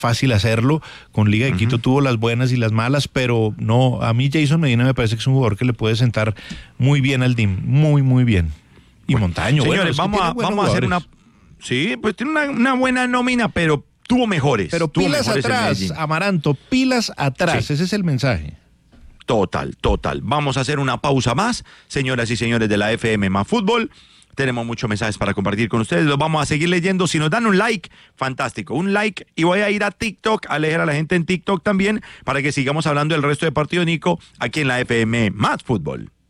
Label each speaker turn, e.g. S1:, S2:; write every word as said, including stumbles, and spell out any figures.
S1: fácil hacerlo. Con Liga de uh-huh. Quito tuvo las buenas y las malas, pero no, a mí Jason Medina me parece que es un jugador que le puede sentar muy bien al D I M, muy, muy bien. Y bueno, Montaño,
S2: señores,
S1: bueno,
S2: vamos, a, vamos a hacer una... Sí, pues tiene una, una buena nómina, pero tuvo mejores.
S1: Pero
S2: tuvo
S1: pilas
S2: mejores
S1: atrás, Amaranto, pilas atrás, sí. Ese es el mensaje.
S2: Total, total. Vamos a hacer una pausa más, señoras y señores de la F M más Fútbol. Tenemos muchos mensajes para compartir con ustedes, los vamos a seguir leyendo. Si nos dan un like, fantástico, un like, y voy a ir a TikTok, a leer a la gente en TikTok también, para que sigamos hablando del resto de partido, Nico, aquí en la F M más Fútbol.